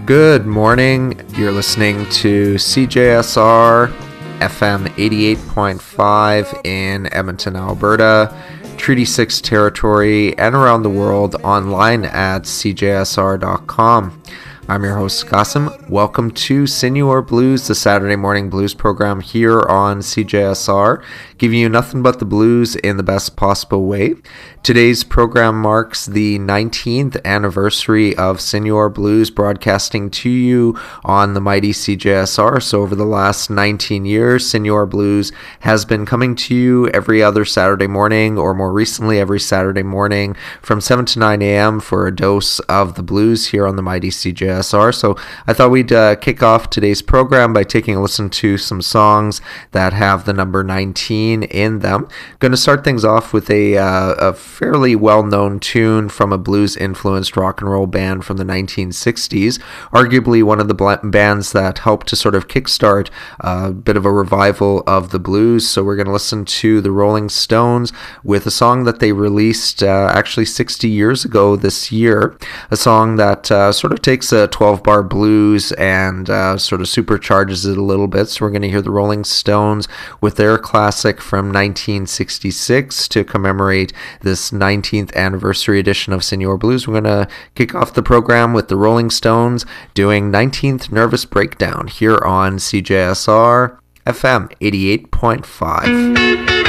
Good morning. You're listening to CJSR FM 88.5 in Edmonton, Alberta, Treaty 6 territory, and around the world online at cjsr.com. I'm your host, Qasim. Welcome to Senor Blues, the Saturday morning blues program here on CJSR, giving you nothing but the blues in the best possible way. Today's program marks the 19th anniversary of Senor Blues broadcasting to you on the mighty CJSR. So over the last 19 years, Senor Blues has been coming to you every other Saturday morning, or more recently every Saturday morning from 7 to 9 a.m. for a dose of the blues here on the mighty CJSR. So I thought we'd kick off today's program by taking a listen to some songs that have the number 19 in them. Going to start things off with a fairly well-known tune from a blues-influenced rock and roll band from the 1960s, arguably one of the bands that helped to sort of kickstart a bit of a revival of the blues. So we're going to listen to the Rolling Stones with a song that they released actually 60 years ago this year, a song that sort of takes a 12-bar blues and sort of supercharges it a little bit. So we're going to hear the Rolling Stones with their classic from 1966 to commemorate this 19th anniversary edition of Senor Blues. We're going to kick off the program with the Rolling Stones doing 19th Nervous Breakdown here on CJSR FM 88.5.